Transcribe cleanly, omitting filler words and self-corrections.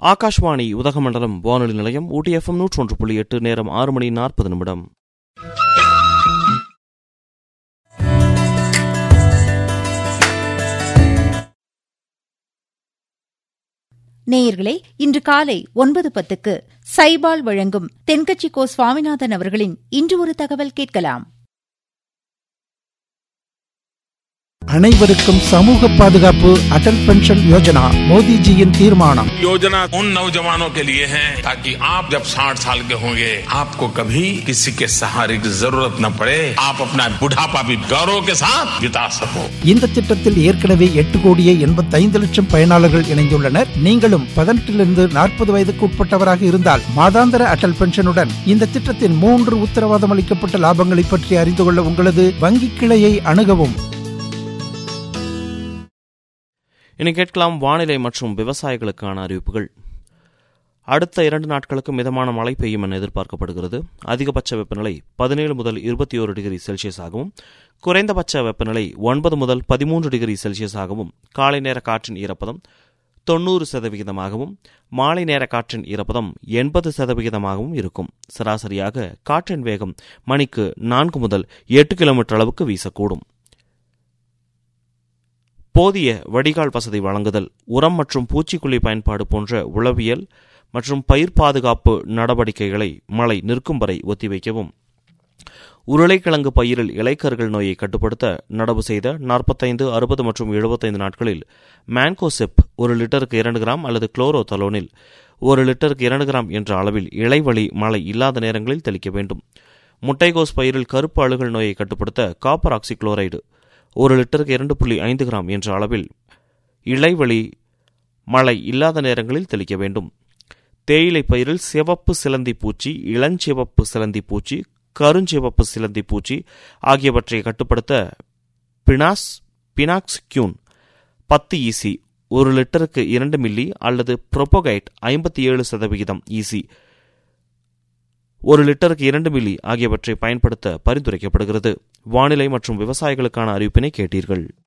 ஆகாஷ்வாணி உதகமண்டலம் வானொலி நிலையம் ஊட்டி FM 101.8 நேரம் 6:40. நேயர்களே, இன்று காலை 9:10 சைபால் வழங்கும் தென்கட்சி கோ சுவாமிநாதன் அவர்களின் இன்று ஒரு தகவல் கேட்கலாம். அனைவருக்கும் சமூக பாதுகாப்பு அடல் பென்ஷன் யோஜனா மோடிஜியின் தீர்மானம். योजना उन नौजवानों के लिए है ताकि आप जब 60 साल के होंगे आपको कभी किसी के सहारे की जरूरत न पड़े, आप अपना बुढ़ापा भी गौरव के साथ बिता सको. இந்த திட்டத்தில் ஏற்கனவே 8,85,00,000 பயனாளர்கள் இணைந்துள்ளனர். நீங்களும் 18 40 வயதுக்கு உட்பட்டவராக இருந்தால் மாதாந்திர அடல் பென்ஷனுடன் இந்த திட்டத்தின் 3 உத்தரவாதம் அளிக்கப்பட்ட லாபங்களை பற்றி அறிந்து கொள்ள உங்களது வங்கி கிளையை அணுகவும். இனி கேட்கலாம் வானிலை மற்றும் விவசாயிகளுக்கான அறிவிப்புகள். அடுத்த 2 நாட்களுக்கு மிதமான மழை பெய்யும் என எதிர்பார்க்கப்படுகிறது. அதிகபட்ச வெப்பநிலை 17 முதல் 21 டிகிரி செல்சியஸாகவும், குறைந்தபட்ச வெப்பநிலை 9 முதல் 13 டிகிரி செல்சியஸாகவும், காலை நேர காற்றின் ஈரப்பதம் 90% மாலை நேர காற்றின் ஈரப்பதம் 80% இருக்கும். சராசரியாக காற்றின் வேகம் மணிக்கு 4 முதல் 8 கிலோமீட்டர் அளவுக்கு வீசக்கூடும். போதிய வடிகால் வசதி வழங்குதல், உரம் மற்றும் பூச்சிக்கொல்லி பயன்பாடு போன்ற உளவியல் மற்றும் பயிர் பாதுகாப்பு நடவடிக்கைகளை மழை நிற்கும் வரை ஒத்திவைக்கவும். உருளைக்கிழங்கு பயிரில் இலைக்கருகள் நோயை கட்டுப்படுத்த நடவு செய்த 45, 60 மற்றும் 75 நாட்களில் மேன்கோசெப் 1 லிட்டருக்கு 2 கிராம் அல்லது குளோரோதலோனில் 1 லிட்டருக்கு 2 கிராம் என்ற அளவில் இலைவழி மழை இல்லாத நேரங்களில் தெளிக்க வேண்டும். முட்டைகோஸ் பயிரில் கருப்பு அழுகல் நோயை கட்டுப்படுத்த காப்பர் ஆக்சிகுளோரைடு 1 லிட்டருக்கு 2.5 கிராம் என்ற அளவில் இலைவழி மழை இல்லாத நேரங்களில் தெளிக்க வேண்டும். தேயிலை பயிரில் சிவப்பு சிலந்தி பூச்சி, இளஞ்சிவப்பு சிலந்தி பூச்சி, கருஞ்சிவப்பு சிலந்தி பூச்சி ஆகியவற்றை கட்டுப்படுத்த பினாக்ஸ்கியூன் 10 EC 1 லிட்டருக்கு 2 மில்லி அல்லது புரோபோகைட் 57% EC 1 லிட்டருக்கு 2 மில்லி ஆகியவற்றை பயன்படுத்த பரிந்துரைக்கப்படுகிறது. வானிலை மற்றும் விவசாயிகளுக்கான அறிவிப்பினை கேட்டீர்கள்.